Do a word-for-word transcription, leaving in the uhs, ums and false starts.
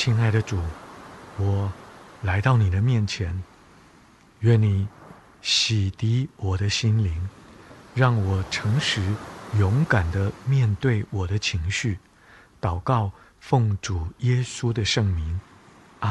亲爱的主，我来到你的面前，愿你洗涤我的心灵，让我诚实勇敢地面对我的情绪。祷告奉主耶稣的圣名，